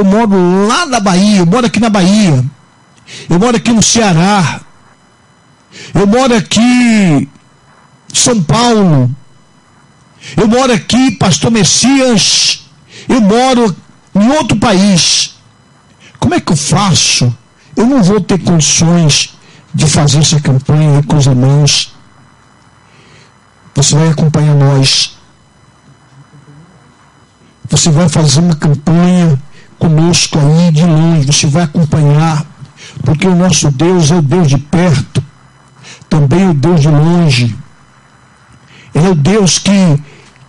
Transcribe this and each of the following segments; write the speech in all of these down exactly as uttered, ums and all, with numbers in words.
eu moro lá na Bahia, eu moro aqui na Bahia, eu moro aqui no Ceará, eu moro aqui em São Paulo, eu moro aqui, pastor Messias, eu moro em outro país. Como é que eu faço? Eu não vou ter condições de fazer essa campanha com os irmãos. Você vai acompanhar nós. Você vai fazer uma campanha conosco aí de longe. Você vai acompanhar. Porque o nosso Deus é o Deus de perto. Também é o Deus de longe. Ele é o Deus que,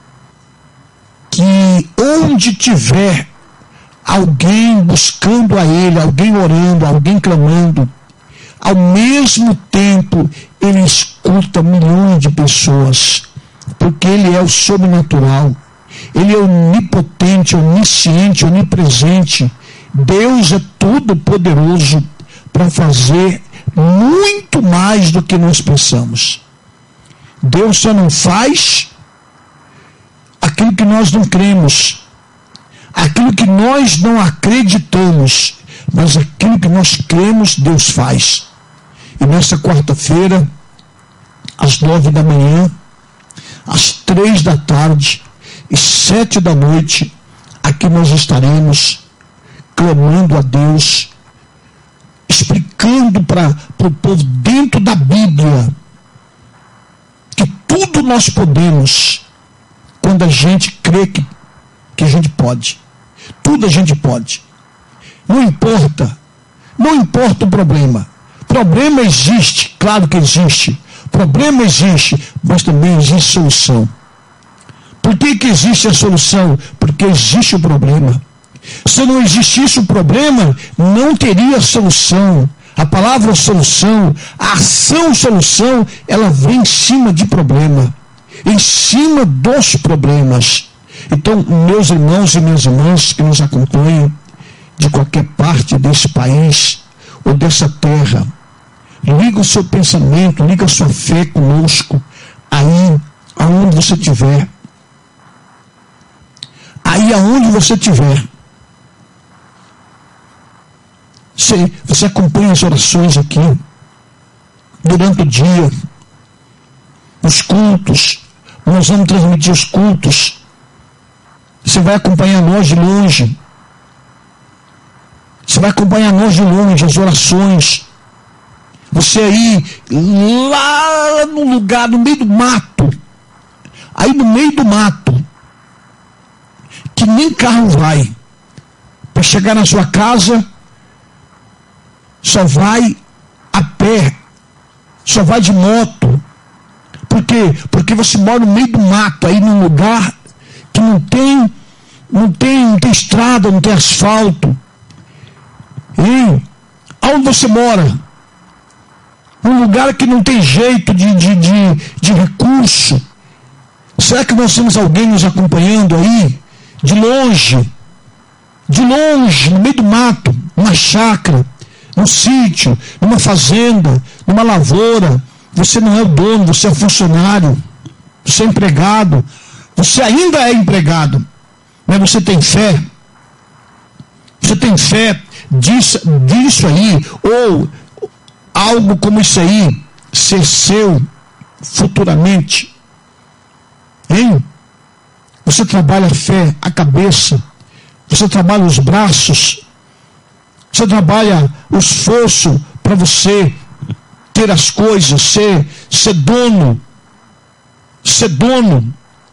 que onde tiver alguém buscando a Ele, alguém orando, alguém clamando, ao mesmo tempo Ele escuta milhões de pessoas, porque Ele é o sobrenatural, Ele é onipotente, onisciente, onipresente. Deus é todo poderoso para fazer muito mais do que nós pensamos. Deus só não faz aquilo que nós não cremos, aquilo que nós não acreditamos, mas aquilo que nós cremos, Deus faz. E nessa quarta-feira, às nove da manhã, às três da tarde e sete da noite, aqui nós estaremos clamando a Deus, explicando para o povo dentro da Bíblia que tudo nós podemos quando a gente crê que, que a gente pode. Tudo a gente pode. Não importa. Não importa o problema. Problema existe, claro que existe. Problema existe, mas também existe solução. Por que que existe a solução? Porque existe o problema. Se não existisse o problema, não teria solução. A palavra solução, a ação solução, ela vem em cima de problema, em cima dos problemas. Então, meus irmãos e minhas irmãs que nos acompanham de qualquer parte desse país ou dessa terra, liga o seu pensamento, liga a sua fé conosco, aí aonde você estiver. Aí aonde você estiver. Você, você acompanha as orações aqui, durante o dia, os cultos, nós vamos transmitir os cultos. Você vai acompanhar nós de longe. Você vai acompanhar nós de longe, as orações. Você aí, lá no lugar, no meio do mato, aí no meio do mato, que nem carro vai, para chegar na sua casa, só vai a pé, só vai de moto. Por quê? Porque você mora no meio do mato, aí num lugar que não tem, não tem, não tem estrada, não tem asfalto. E aonde você mora? Um lugar que não tem jeito de, de, de, de recurso. Será que nós temos alguém nos acompanhando aí? De longe, de longe, no meio do mato, numa chácara, num sítio, numa fazenda, numa lavoura. Você não é o dono, você é funcionário, você é empregado, você ainda é empregado, mas você tem fé. Você tem fé disso, disso aí, ou algo como isso aí, ser seu futuramente. Hein? Você trabalha a fé, a cabeça, você trabalha os braços, você trabalha o esforço para você ter as coisas, ser, ser dono, ser dono.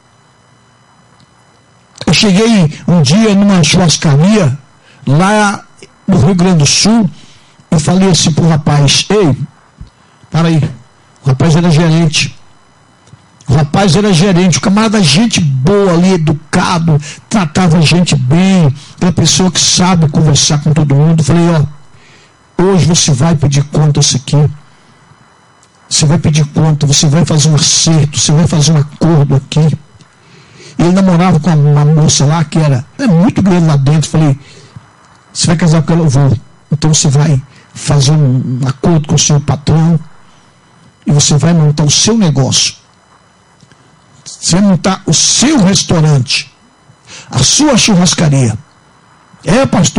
Eu cheguei um dia numa churrascaria, lá no Rio Grande do Sul, eu falei assim pro rapaz: ei, para aí, o rapaz era gerente, o rapaz era gerente, o camarada, gente boa ali, educado, tratava a gente bem, uma pessoa que sabe conversar com todo mundo. Eu falei: ó, hoje você vai pedir conta isso aqui, você vai pedir conta, você vai fazer um acerto, você vai fazer um acordo aqui. E ele namorava com uma moça lá que era é muito grande lá dentro. Eu falei: você vai casar com ela? Eu vou. Então você vai fazer um, um acordo com o seu patrão e você vai montar o seu negócio. Você vai montar o seu restaurante, a sua churrascaria. É, pastor?